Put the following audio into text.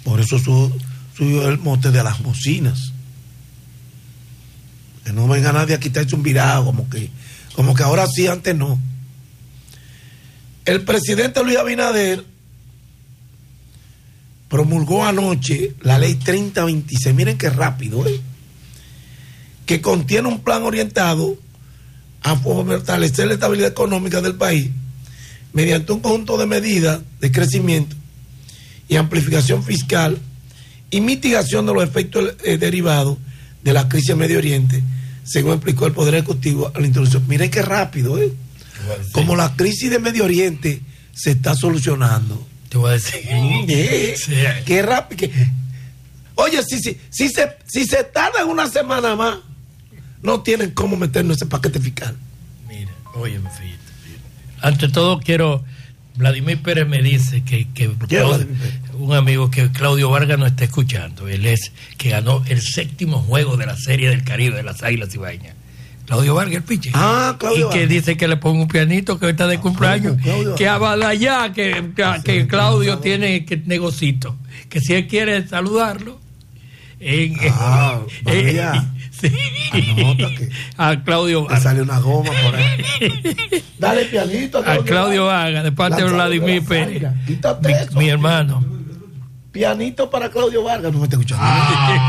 Por eso subió el mote de las bocinas. Que no venga nadie a quitarse un virado, como que ahora sí, antes no. El presidente Luis Abinader promulgó anoche la ley 3026, miren qué rápido, que contiene un plan orientado a fortalecer la estabilidad económica del país mediante un conjunto de medidas de crecimiento y amplificación fiscal y mitigación de los efectos derivados de la crisis en Medio Oriente, según explicó el Poder Ejecutivo a la introducción. Miren qué rápido, como la crisis de Medio Oriente se está solucionando. Te voy a decir. Sí. Qué rápido. Oye, si se tarda una semana más, no tienen cómo meternos ese paquete fiscal. Mira, oye, fíjate. Ante todo quiero, Vladimir Pérez me dice que un amigo, que Claudio Vargas no está escuchando. Él es que ganó el 7º juego de la Serie del Caribe de las Águilas Ibaeñas. Claudio Vargas, el pitcher. Claudio y que Vargas dice que le ponga un pianito que hoy está de cumpleaños. Que abalaya que Claudio tiene negocito. Que si él quiere saludarlo. Sí. A Claudio Vargas. Sale una goma por ahí. Dale pianito a Claudio Vargas, de parte de Vladimir Pérez. Mi hermano. Pianito para Claudio Vargas, no me está escuchando.